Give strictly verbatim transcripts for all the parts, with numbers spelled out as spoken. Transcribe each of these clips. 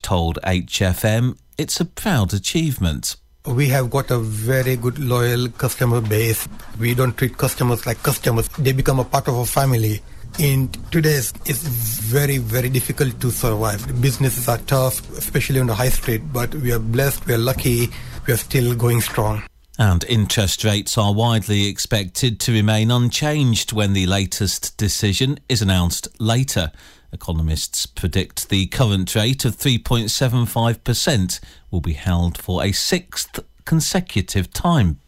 told H F M it's a proud achievement. We have got a very good loyal customer base. We don't treat customers like customers. They become a part of our family. In today's, it's very, very difficult to survive. Businesses are tough, especially on the high street, but we are blessed, we are lucky, we are still going strong. And interest rates are widely expected to remain unchanged when the latest decision is announced later. Economists predict the current rate of three point seven five percent will be held for a sixth consecutive time.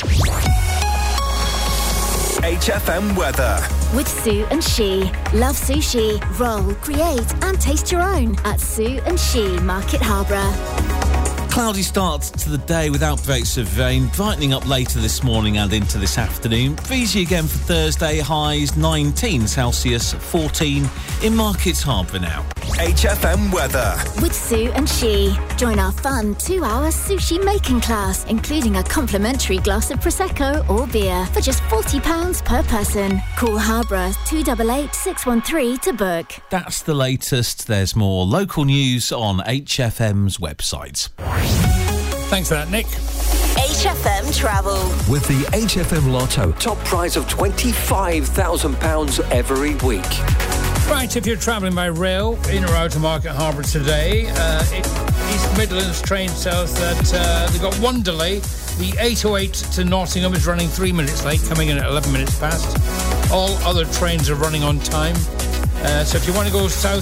H F M weather. With Sue and She. Love sushi, roll, create and taste your own at Sue and She, Market Harborough. Cloudy start to the day with outbreaks of rain, brightening up later this morning and into this afternoon. Breezy again for Thursday, highs nineteen Celsius, fourteen in Market Harborough now. H F M weather. With Sue and She. Join our fun two-hour sushi making class, including a complimentary glass of Prosecco or beer for just forty pounds per person. Call Harborough two eight eight, six one three to book. That's the latest. There's more local news on H F M's website. Thanks for that, Nick. H F M Travel. With the H F M Lotto, top prize of twenty-five thousand pounds every week. Right, if you're travelling by rail in or out of Market Harbour today, uh, it, East Midlands train south that uh, they've got one delay. The eight oh eight to Nottingham is running three minutes late, coming in at eleven minutes past. All other trains are running on time. Uh, so if you want to go south